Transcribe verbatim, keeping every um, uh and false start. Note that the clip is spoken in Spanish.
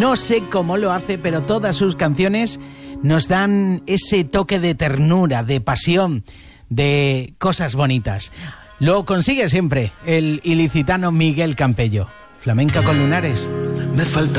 No sé cómo lo hace, pero todas sus canciones nos dan ese toque de ternura, de pasión, de cosas bonitas. Lo consigue siempre el ilicitano Miguel Campello. Flamenca con lunares. Me falta